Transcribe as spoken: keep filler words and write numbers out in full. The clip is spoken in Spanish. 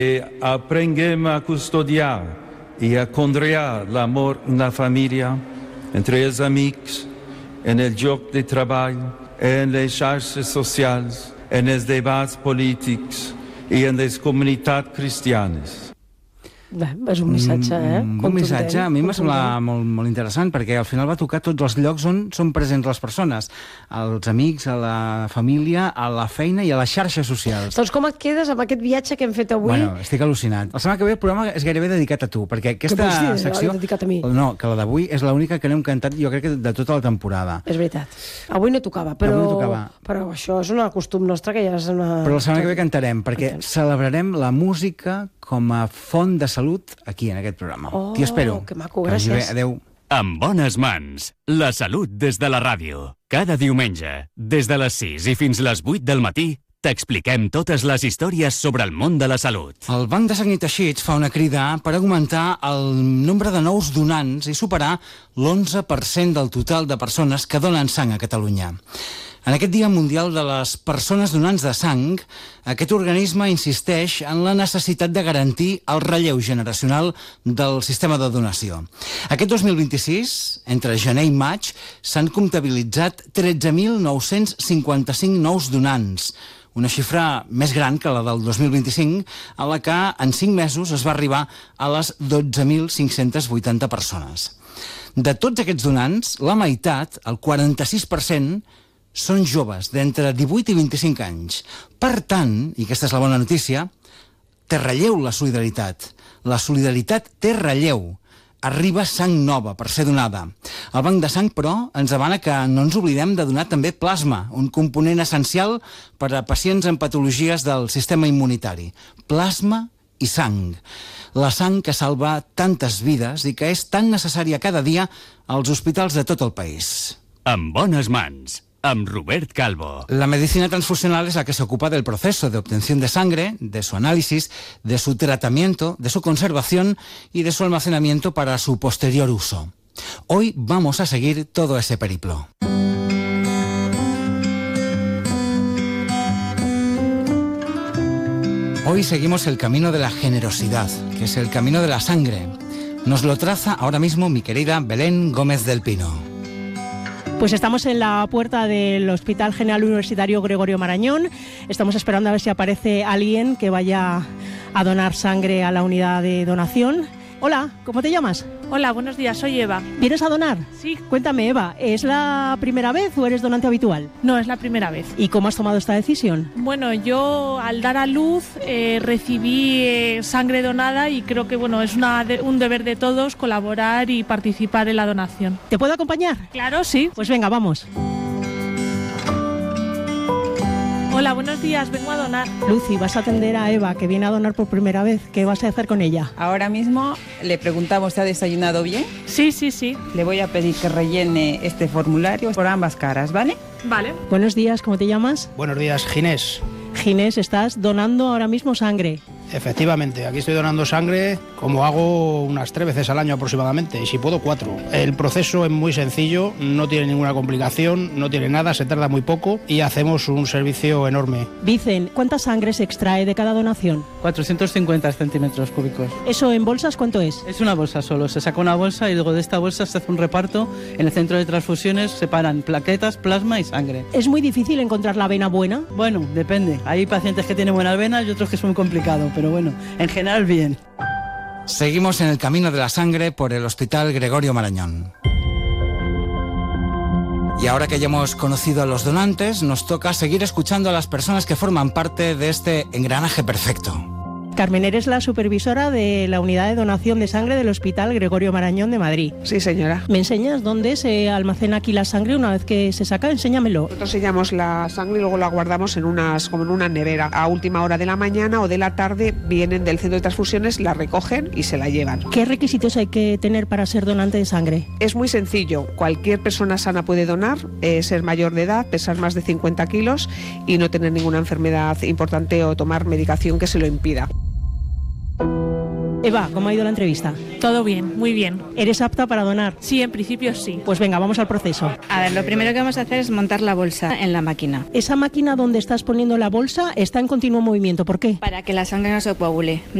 Aprenguem a custodiar i a conrear l'amor en la família, entre els amics, en el lloc de treball, en les xarxes socials, en els debats polítics i en les comunitats cristianes. Bé, és un missatge, eh? Un bon missatge. A mi m'ha semblat molt, molt interessant, perquè al final va tocar tots els llocs on són presents les persones. Els amics, a la família, a la feina i a les xarxes socials. Doncs com et quedes amb aquest viatge que hem fet avui? Bueno, estic al·lucinat. La setmana que ve el programa és gairebé dedicat a tu, perquè aquesta dir, secció... dedicat a mi? No, que la d'avui és l'única que n'hem cantat, jo crec que de tota la temporada. És veritat. Avui no tocava, però... Avui no tocava. Però això és un costum nostre, que ja és una... Però la setmana que ve cantarem, perquè Entenc. celebrarem la música com a font de salut aquí, en aquest programa. Oh, T'hi espero. que maco, gràcies. Adéu. En bones mans, la salut des de la ràdio. Cada diumenge, des de les sis i fins les vuit del matí, t'expliquem totes les històries sobre el món de la salut. El Banc de Sang i Teixits fa una crida per augmentar el nombre de nous donants i superar l'onze per cent del total de persones que donen sang a Catalunya. En aquest Dia Mundial de les Persones Donants de Sang, aquest organisme insisteix en la necessitat de garantir el relleu generacional del sistema de donació. Aquest dos mil vint-i-sis, entre gener i maig, s'han comptabilitzat tretze mil nou-cents cinquanta-cinc nous donants, una xifra més gran que la del dos mil vint-i-cinc, a la que en cinc mesos es va arribar a les dotze mil cinc-cents vuitanta persones. De tots aquests donants, la meitat, el quaranta-sis per cent, són joves d'entre divuit i vint-i-cinc anys. Per tant, i aquesta és la bona notícia, té relleu la solidaritat. La solidaritat té relleu. Arriba sang nova per ser donada. El Banc de Sang, però, ens demana que no ens oblidem de donar també plasma, un component essencial per a pacients amb patologies del sistema immunitari. Plasma i sang. La sang que salva tantes vides i que és tan necessària cada dia als hospitals de tot el país. En bones mans, amb Robert Calvo. La medicina transfusional es la que se ocupa del proceso de obtención de sangre, de su análisis, de su tratamiento, de su conservación y de su almacenamiento para su posterior uso. Hoy vamos a seguir todo ese periplo. Hoy seguimos el camino de la generosidad, que es el camino de la sangre. Nos lo traza ahora mismo mi querida Belén Gómez del Pino. Pues estamos en la puerta del Hospital General Universitario Gregorio Marañón. Estamos esperando a ver si aparece alguien que vaya a donar sangre a la unidad de donación. Hola, ¿cómo te llamas? Hola, buenos días, soy Eva. ¿Vienes a donar? Sí. Cuéntame, Eva, ¿es la primera vez o eres donante habitual? No, es la primera vez. ¿Y cómo has tomado esta decisión? Bueno, yo al dar a luz eh, recibí eh, sangre donada y creo que bueno es una de, un deber de todos colaborar y participar en la donación. ¿Te puedo acompañar? Claro, sí. Pues venga, vamos. Hola, buenos días, vengo a donar. Lucy, vas a atender a Eva, que viene a donar por primera vez. ¿Qué vas a hacer con ella? Ahora mismo le preguntamos si ha desayunado bien. Sí, sí, sí. Le voy a pedir que rellene este formulario por ambas caras, ¿vale? Vale. Buenos días, ¿cómo te llamas? Buenos días, Ginés. Ginés, estás donando ahora mismo sangre. Efectivamente, aquí estoy donando sangre, como hago unas tres veces al año aproximadamente, y si puedo cuatro. El proceso es muy sencillo, no tiene ninguna complicación, no tiene nada, se tarda muy poco y hacemos un servicio enorme. Dicen, ¿cuánta sangre se extrae de cada donación? cuatrocientos cincuenta centímetros cúbicos. ¿Eso en bolsas cuánto es? Es una bolsa solo, se saca una bolsa y luego de esta bolsa se hace un reparto. En el centro de transfusiones separan plaquetas, plasma y sangre. ¿Es muy difícil encontrar la vena buena? Bueno, depende. Hay pacientes que tienen buenas venas y otros que es muy complicado, pero bueno, en general bien. Seguimos en el camino de la sangre por el Hospital Gregorio Marañón. Y ahora que ya hemos conocido a los donantes, nos toca seguir escuchando a las personas que forman parte de este engranaje perfecto. Carmen, eres la supervisora de la unidad de donación de sangre del Hospital Gregorio Marañón de Madrid. Sí, señora. ¿Me enseñas dónde se almacena aquí la sangre una vez que se saca? Enséñamelo. Nosotros sellamos la sangre y luego la guardamos en unas, como en una nevera. A última hora de la mañana o de la tarde vienen del centro de transfusiones, la recogen y se la llevan. ¿Qué requisitos hay que tener para ser donante de sangre? Es muy sencillo. Cualquier persona sana puede donar, eh, ser mayor de edad, pesar más de cincuenta kilos y no tener ninguna enfermedad importante o tomar medicación que se lo impida. Eva, ¿cómo ha ido la entrevista? Todo bien, muy bien. ¿Eres apta para donar? Sí, en principio sí. Pues venga, vamos al proceso. A ver, lo primero que vamos a hacer es montar la bolsa en la máquina. Esa máquina donde estás poniendo la bolsa está en continuo movimiento. ¿Por qué? Para que la sangre no se coagule.